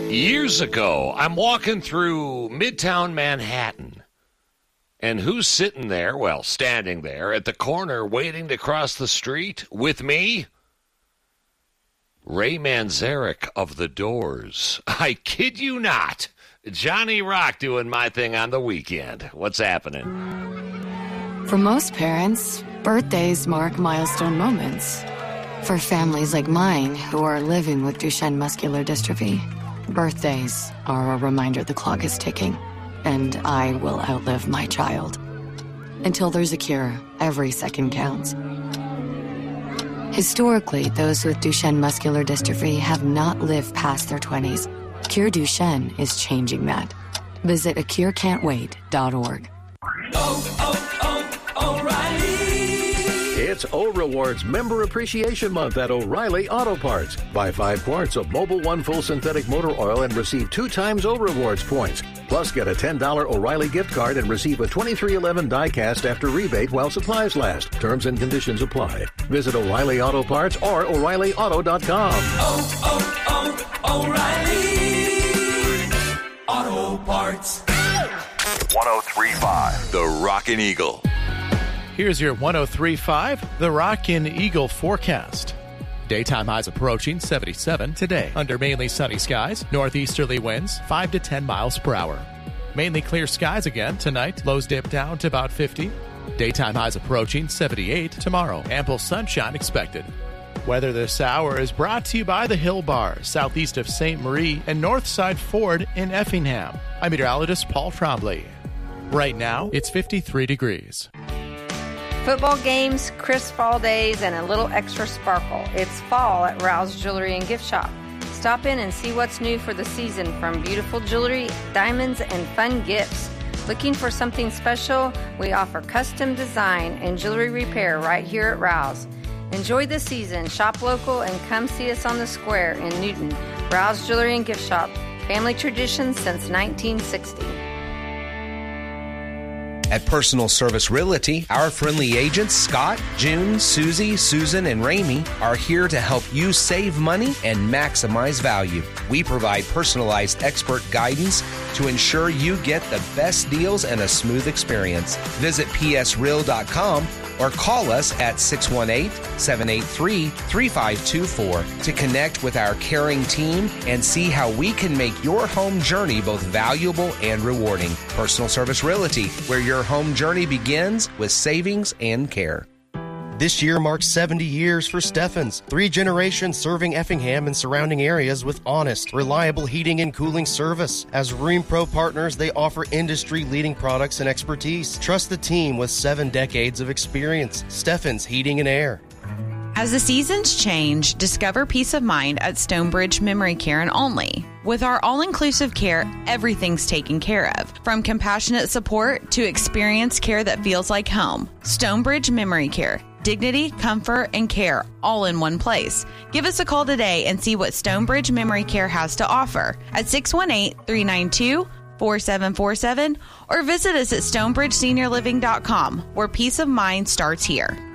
Years ago, I'm walking through Midtown Manhattan. And who's sitting there, well, standing there at the corner waiting to cross the street with me? Ray Manzarek of The Doors. I kid you not. Johnny Rock doing my thing on the weekend. What's happening? For most parents, birthdays mark milestone moments. For families like mine who are living with Duchenne muscular dystrophy, birthdays are a reminder the clock is ticking, and I will outlive my child. Until there's a cure, every second counts. Historically, those with Duchenne muscular dystrophy have not lived past their 20s. Cure Duchenne is changing that. Visit acurecan'twait.org. It's O'Rewards Member Appreciation Month at O'Reilly Auto Parts. Buy 5 quarts of Mobil 1 full synthetic motor oil and receive 2 times O'Rewards points. Plus, get a $10 O'Reilly gift card and receive a 2311 die-cast after rebate while supplies last. Terms and conditions apply. Visit O'Reilly Auto Parts or O'ReillyAuto.com. O'Reilly Auto Parts. 103.5 The Rockin' Eagle. Here's your 103.5 The Rockin' Eagle forecast. Daytime highs approaching 77 today under mainly sunny skies, northeasterly winds 5 to 10 miles per hour. Mainly clear skies again tonight, lows dip down to about 50. Daytime highs approaching 78 tomorrow, ample sunshine expected. Weather this hour is brought to you by the Hill Bar, southeast of St. Marie and Northside Ford in Effingham. I'm meteorologist Paul Trombley. Right now, it's 53 degrees. Football games, crisp fall days, and a little extra sparkle. It's fall at Rouse Jewelry and Gift Shop. Stop in and see what's new for the season, from beautiful jewelry, diamonds, and fun gifts. Looking for something special? We offer custom design and jewelry repair right here at Rouse. Enjoy the season, shop local, and come see us on the square in Newton. Rouse Jewelry and Gift Shop. Family tradition since 1960. At Personal Service Realty, our friendly agents, Scott, June, Susie, Susan, and Ramey, are here to help you save money and maximize value. We provide personalized expert guidance to ensure you get the best deals and a smooth experience. Visit psreal.com or call us at 618-783-3524 to connect with our caring team and see how we can make your home journey both valuable and rewarding. Personal Service Realty, where your home journey begins with savings and care. This year marks 70 years for Steffens, 3 generations serving Effingham and surrounding areas with honest, reliable heating and cooling service. As Rheem Pro partners, they offer industry-leading products and expertise. Trust the team with 7 decades of experience. Steffens Heating and Air. As the seasons change, discover peace of mind at Stonebridge Memory Care and Only. With our all-inclusive care, everything's taken care of, from compassionate support to experienced care that feels like home. Stonebridge Memory Care. Dignity, comfort, and care all in one place. Give us a call today and see what Stonebridge Memory Care has to offer at 618-392-4747 or visit us at stonebridgeseniorliving.com, where peace of mind starts here.